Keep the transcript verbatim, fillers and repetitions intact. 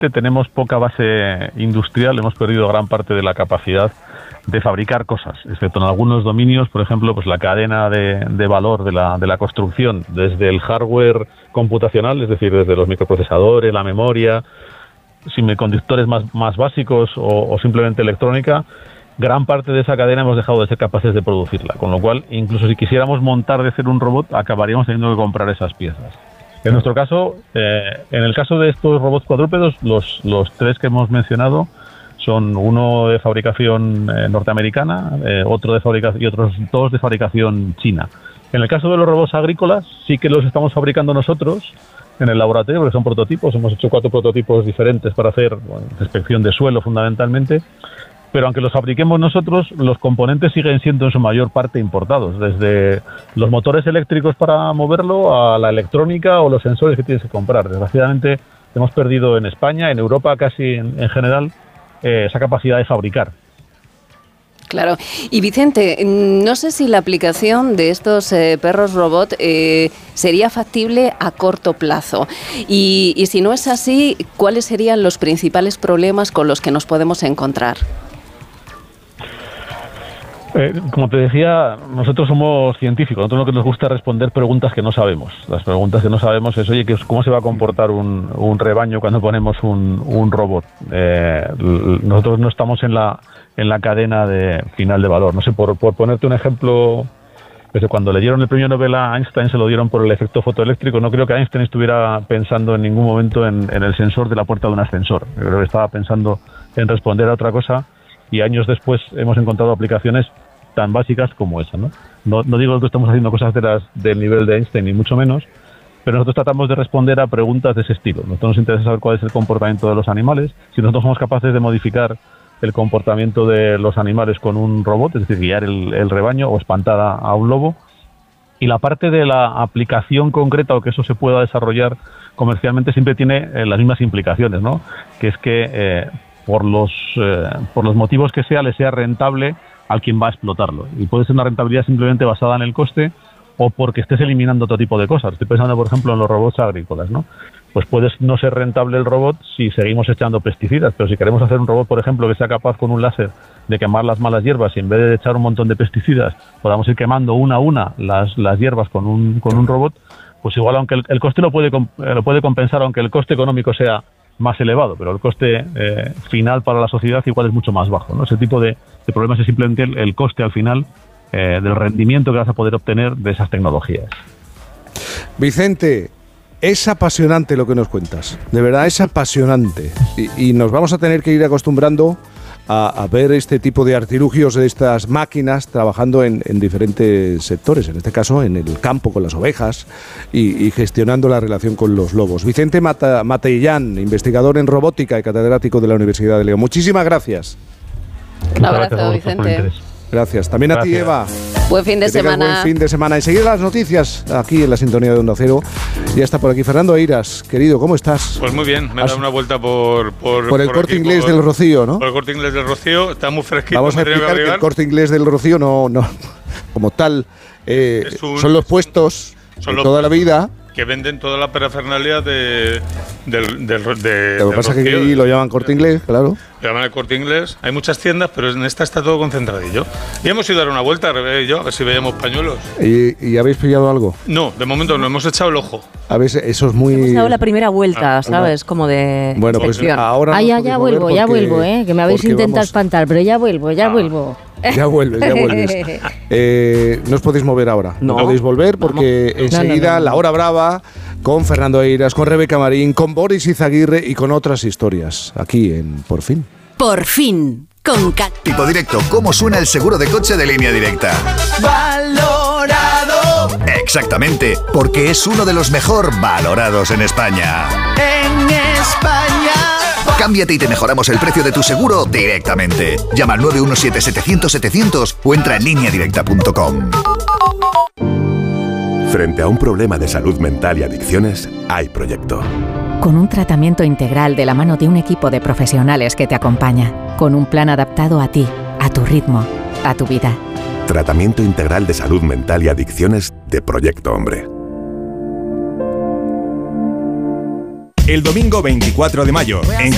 tenemos poca base industrial, hemos perdido gran parte de la capacidad de fabricar cosas, excepto en algunos dominios, por ejemplo, pues la cadena de, de valor de la, de la construcción, desde el hardware computacional, es decir, desde los microprocesadores, la memoria, semiconductores más, más básicos o, o simplemente electrónica, gran parte de esa cadena hemos dejado de ser capaces de producirla, con lo cual, incluso si quisiéramos montar de cero un robot, acabaríamos teniendo que comprar esas piezas. En nuestro caso, eh, en el caso de estos robots cuadrúpedos, los, los tres que hemos mencionado son uno de fabricación eh, norteamericana, eh, otro de fabricación y otros dos de fabricación china. En el caso de los robots agrícolas, sí que los estamos fabricando nosotros en el laboratorio, porque son prototipos. Hemos hecho cuatro prototipos diferentes para hacer bueno, inspección de suelo fundamentalmente. Pero aunque los fabriquemos nosotros, los componentes siguen siendo en su mayor parte importados, desde los motores eléctricos para moverlo a la electrónica o los sensores que tienes que comprar. Desgraciadamente hemos perdido en España, en Europa casi en, en general, eh, esa capacidad de fabricar. Claro. Y Vicente, no sé si la aplicación de estos eh, perros robot eh, sería factible a corto plazo. Y, y si no es así, ¿cuáles serían los principales problemas con los que nos podemos encontrar? Eh, como te decía, nosotros somos científicos, nosotros lo que nos gusta es responder preguntas que no sabemos. Las preguntas que no sabemos es, oye, ¿cómo se va a comportar un, un rebaño cuando ponemos un, un robot? Eh, nosotros no estamos en la en la cadena de final de valor. No sé, por, por ponerte un ejemplo, desde cuando le dieron el premio Nobel a Einstein se lo dieron por el efecto fotoeléctrico. No creo que Einstein estuviera pensando en ningún momento en, en el sensor de la puerta de un ascensor. Yo creo que estaba pensando en responder a otra cosa. Y años después hemos encontrado aplicaciones tan básicas como esa, ¿no? No, no digo que estamos haciendo cosas de las, del nivel de Einstein, ni mucho menos, pero nosotros tratamos de responder a preguntas de ese estilo. Nosotros nos interesa saber cuál es el comportamiento de los animales. Si nosotros somos capaces de modificar el comportamiento de los animales con un robot, es decir, guiar el, el rebaño o espantar a, a un lobo, y la parte de la aplicación concreta o que eso se pueda desarrollar comercialmente siempre tiene eh, las mismas implicaciones, ¿no? Que es que eh, por los eh, por los motivos que sea, le sea rentable al quien va a explotarlo. Y puede ser una rentabilidad simplemente basada en el coste o porque estés eliminando otro tipo de cosas. Estoy pensando, por ejemplo, en los robots agrícolas, ¿no? Pues puede no ser rentable el robot si seguimos echando pesticidas, pero si queremos hacer un robot, por ejemplo, que sea capaz con un láser de quemar las malas hierbas y en vez de echar un montón de pesticidas podamos ir quemando una a una las, las hierbas con un, con un robot, pues igual aunque el, el coste lo puede, lo puede compensar, aunque el coste económico sea más elevado, pero el coste eh, final para la sociedad igual es mucho más bajo, ¿no? Ese tipo de, de problemas es simplemente el, el coste al final eh, del rendimiento que vas a poder obtener de esas tecnologías. Vicente, es apasionante lo que nos cuentas, de verdad es apasionante y, y nos vamos a tener que ir acostumbrando a, a ver este tipo de artilugios de estas máquinas trabajando en, en diferentes sectores, en este caso en el campo con las ovejas y, y gestionando la relación con los lobos. Vicente Mata, Matellán, investigador en robótica y catedrático de la Universidad de León. Muchísimas gracias. Un abrazo, Vicente. Gracias. También a Gracias. ti, Eva. Buen fin de que tengas semana. Buen fin de semana. Enseguida las noticias aquí en la sintonía de Onda Cero. Ya está por aquí Fernando Eiras. Querido, ¿cómo estás? Pues muy bien, me he dado una vuelta por... Por, por el por Corte aquí, Inglés por, del Rocío, ¿no? Por el Corte Inglés del Rocío, está muy fresquito. Vamos a explicar que, que el Corte Inglés del Rocío no, no como tal, eh, un, son los puestos son de los toda la vida que venden toda la parafernalia de, del, del, de, lo que pasa es que aquí lo llaman Corte Inglés, claro. Lo llaman el Corte Inglés. Hay muchas tiendas, pero en esta está todo concentradillo. Y hemos ido a dar una vuelta, yo, a ver si veíamos pañuelos. ¿Y, y habéis pillado algo? No, de momento no, hemos echado el ojo. A ver, eso es muy... Hemos dado la primera vuelta, ah, ¿sabes? Como de Bueno, inspección. Pues ahora... Ah, ya, ya vuelvo, ya vuelvo, ¿eh? Que me habéis intentado vamos... espantar, pero ya vuelvo, ya ah. vuelvo. Ya vuelves, ya vuelves. eh, no os podéis mover ahora. No, no podéis volver porque vamos. enseguida no, no, no, no. La Hora Brava con Fernando Eiras, con Rebeca Marín, con Boris Izaguirre y con otras historias. Aquí en Por Fin. Por Fin. Con Cat. Tipo directo, ¿cómo suena el seguro de coche de Línea Directa? Valorado. Exactamente, porque es uno de los mejor valorados en España. En España. Cámbiate y te mejoramos el precio de tu seguro directamente. Llama al nueve uno siete, setecientos, setecientos o entra en línea directa punto com. Frente a un problema de salud mental y adicciones, hay Proyecto. Con un tratamiento integral de la mano de un equipo de profesionales que te acompaña. Con un plan adaptado a ti, a tu ritmo, a tu vida. Tratamiento integral de salud mental y adicciones de Proyecto Hombre. El domingo veinticuatro de mayo, en